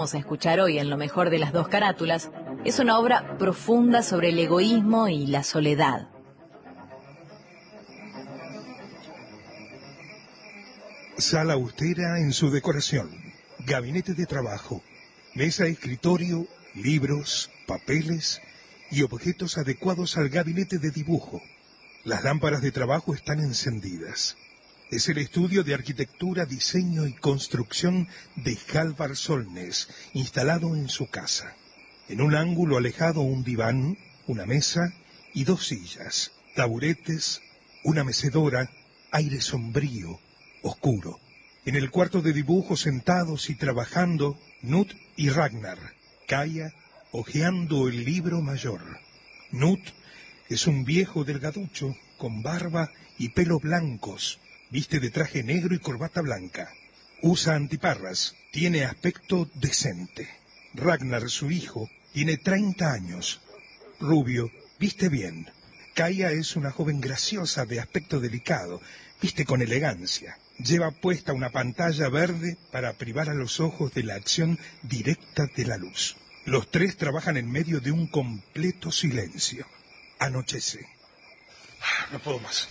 vamos a escuchar hoy en Lo mejor de las dos carátulas es una obra profunda sobre el egoísmo y la soledad. Sala austera en su decoración, gabinete de trabajo, mesa, escritorio, libros, papeles y objetos adecuados al gabinete de dibujo. Las lámparas de trabajo están encendidas. Es el estudio de arquitectura, diseño y construcción de Hallvar Solness, instalado en su casa. En un ángulo alejado un diván, una mesa y dos sillas, taburetes, una mecedora, aire sombrío, oscuro. En el cuarto de dibujo, sentados y trabajando, Knut y Ragnar, Kaia hojeando el libro mayor. Knut es un viejo delgaducho, con barba y pelo blancos, viste de traje negro y corbata blanca. Usa antiparras, tiene aspecto decente. Ragnar, su hijo, tiene 30 años. Rubio, viste bien. Kaia es una joven graciosa de aspecto delicado, viste con elegancia. Lleva puesta una pantalla verde para privar a los ojos de la acción directa de la luz. Los tres trabajan en medio de un completo silencio. Anochece. No puedo más.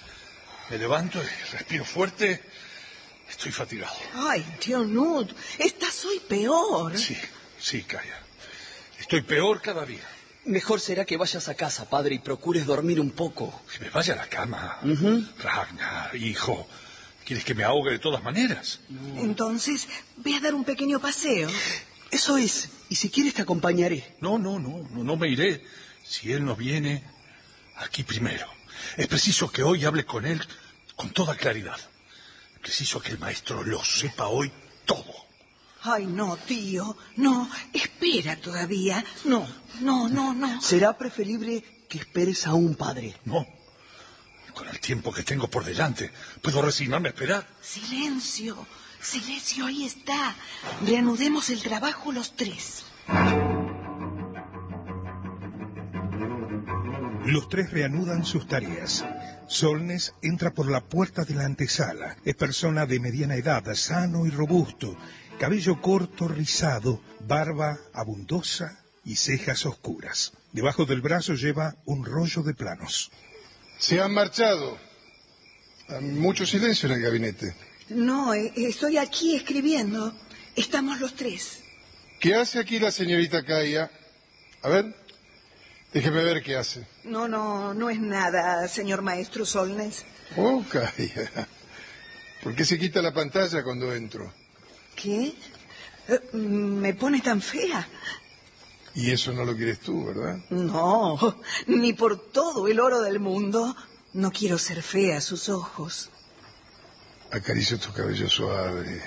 Me levanto y respiro fuerte. Estoy fatigado. Ay, tío Knut, estás hoy peor. Sí, Kaia. Estoy peor cada día. Mejor será que vayas a casa, padre, y procures dormir un poco. Que me vaya a la cama. Ragnar, hijo. ¿Quieres que me ahogue de todas maneras? No. Entonces, ve a dar un pequeño paseo. Eso es. Y si quieres te acompañaré. No me iré. Si él no viene, aquí primero. Es preciso que hoy hable con él con toda claridad. Es preciso que el maestro lo sepa hoy todo. Ay, no, tío. No, espera todavía. No. Será preferible que esperes a un padre. No. Con el tiempo que tengo por delante, ¿puedo resignarme a esperar? Silencio, ahí está. Reanudemos el trabajo los tres. Los tres reanudan sus tareas. Solness entra por la puerta de la antesala. Es persona de mediana edad, sano y robusto, cabello corto, rizado, barba abundosa y cejas oscuras. Debajo del brazo lleva un rollo de planos. Se han marchado. Hay mucho silencio en el gabinete. No, estoy aquí escribiendo. Estamos los tres. ¿Qué hace aquí la señorita Kaia? A ver, déjeme ver qué hace. No es nada, señor maestro Solness. Oh, Kaia. ¿Por qué se quita la pantalla cuando entro? ¿Qué? ¿Me pone tan fea? Y eso no lo quieres tú, ¿verdad? No, ni por todo el oro del mundo. No quiero ser fea a sus ojos. Acaricio tus cabellos suaves.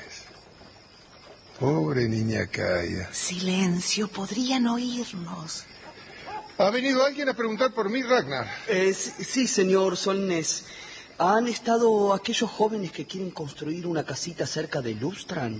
Pobre niña Kaia. Silencio, podrían oírnos. ¿Ha venido alguien a preguntar por mí, Ragnar? Sí, señor Solness. ¿Han estado aquellos jóvenes que quieren construir una casita cerca de Lustran?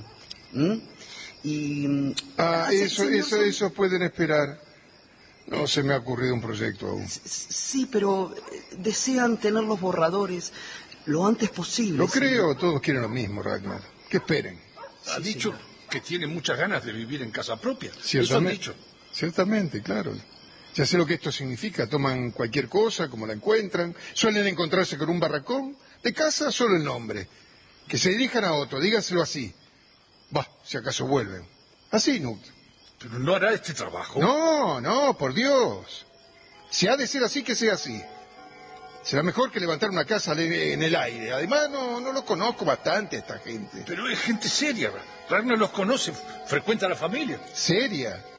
Eso pueden esperar. No se me ha ocurrido un proyecto aún. Sí, pero desean tener los borradores lo antes posible. Lo creo, todos quieren lo mismo, Ragnar. Que esperen. Ha dicho que tiene muchas ganas de vivir en casa propia. Ciertamente, eso han dicho. Ciertamente, claro. Ya sé lo que esto significa. Toman cualquier cosa como la encuentran. Suelen encontrarse con un barracón. De casa solo el nombre. Que se dirijan a otro, díganselo así. Si acaso vuelven. Así, Knut. ¿Pero no hará este trabajo? No, por Dios. Si ha de ser así, que sea así. Será mejor que levantar una casa en el aire. Además, no lo conozco bastante a esta gente. Pero es gente seria. Ragnar los conoce, frecuenta a la familia. ¿Seria?